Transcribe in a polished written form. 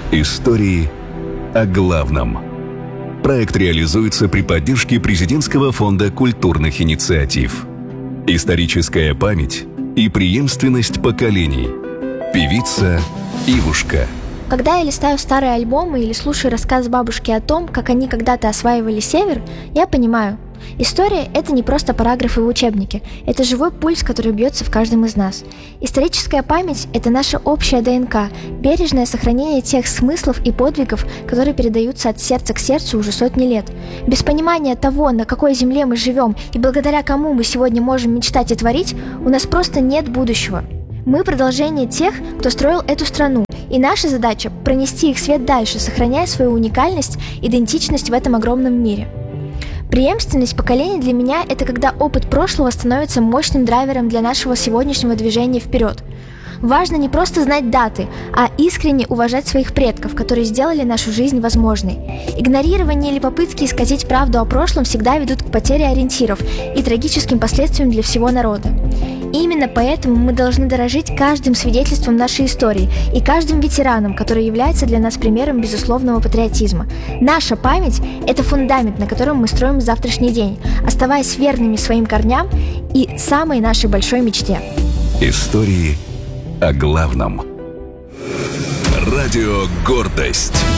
Истории о главном. Проект реализуется при поддержке Президентского фонда культурных инициатив. Историческая память и преемственность поколений. Певица Ивушка. Когда я листаю старые альбомы или слушаю рассказ бабушки о том, как они когда-то осваивали север, я понимаю, история – это не просто параграфы в учебнике, это живой пульс, который бьется в каждом из нас. Историческая память – это наша общая ДНК, бережное сохранение тех смыслов и подвигов, которые передаются от сердца к сердцу уже сотни лет. Без понимания того, на какой земле мы живем и благодаря кому мы сегодня можем мечтать и творить, у нас просто нет будущего. Мы продолжение тех, кто строил эту страну, и наша задача – пронести их свет дальше, сохраняя свою уникальность, идентичность в этом огромном мире. Преемственность поколений для меня – это когда опыт прошлого становится мощным драйвером для нашего сегодняшнего движения вперед. Важно не просто знать даты, а искренне уважать своих предков, которые сделали нашу жизнь возможной. Игнорирование или попытки исказить правду о прошлом всегда ведут к потере ориентиров и трагическим последствиям для всего народа. Именно поэтому мы должны дорожить каждым свидетельством нашей истории и каждым ветераном, который является для нас примером безусловного патриотизма. Наша память – это фундамент, на котором мы строим завтрашний день, оставаясь верными своим корням и самой нашей большой мечте. Истории о главном. Радио «Гордость».